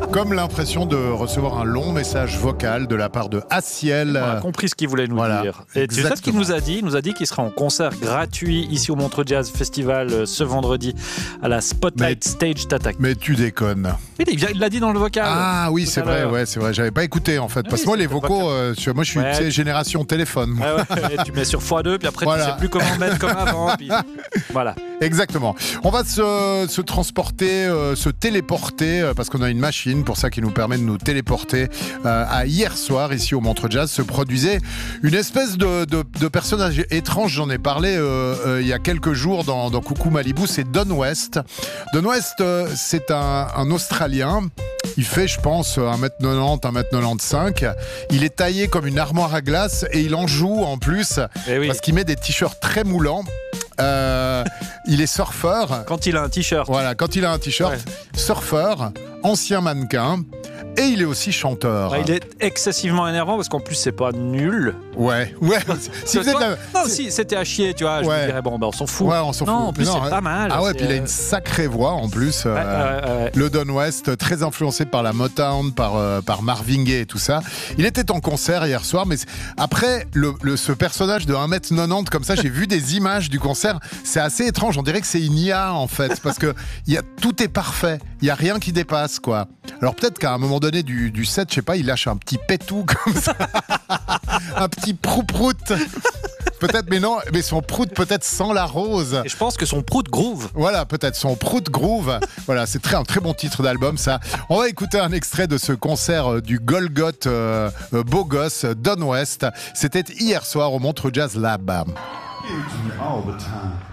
comme l'impression de recevoir un long message vocal de la part de Aciel. On a compris ce qu'il voulait nous dire. Et tu sais ce qu'il nous a dit ? Il nous a dit qu'il sera en concert gratuit ici au Montreux Jazz Festival ce vendredi à la Spotlight Stage Tata. Mais tu déconnes. Il l'a dit dans le vocal. Ah oui, c'est vrai, c'est vrai. J'avais pas écouté en fait. Parce que moi, les vocaux, moi je suis génération téléphone. Et tu mets sur x2, puis après tu sais plus comment mettre comme avant. Puis... Voilà. Exactement. On va se transporter, se téléporter, parce qu'on a une machine pour ça qui nous permet de nous téléporter à hier soir, ici au Montreux Jazz, se produisait une espèce de personnage étrange. J'en ai parlé il y a quelques jours dans Coucou Malibu, c'est Don West. Don West, c'est un Australien. Il fait, je pense, 1m90, 1m95. Il est taillé comme une armoire à glace et il en joue en plus, parce qu'il met des t-shirts très moulants. Il est surfeur. Quand il a un t-shirt. Voilà, quand il a un t-shirt, surfeur, ancien mannequin. Et il est aussi chanteur. Il est excessivement énervant parce qu'en plus c'est pas nul. Ouais. Si c'était à chier, tu vois, je me dirais on s'en fout. Ouais, on s'en fout. En plus c'est pas mal. Ah ouais, puis il a une sacrée voix en plus. Le Don West, très influencé par la Motown, par Marvin Gaye et tout ça. Il était en concert hier soir, mais après ce personnage de 1m90 comme ça, j'ai vu des images du concert. C'est assez étrange. On dirait que c'est une IA en fait, parce que tout est parfait. Il y a rien qui dépasse quoi. Alors peut-être qu'à un moment donné du set, je sais pas, il lâche un petit pétou comme ça, un petit prout-prout. Peut-être, mais non, mais son prout peut-être sans la rose. Et je pense que son prout groove. Voilà, peut-être son prout groove. Voilà, c'est un très bon titre d'album, ça. On va écouter un extrait de ce concert du Golgoth beau gosse Don West. C'était hier soir au Montreux Jazz Lab.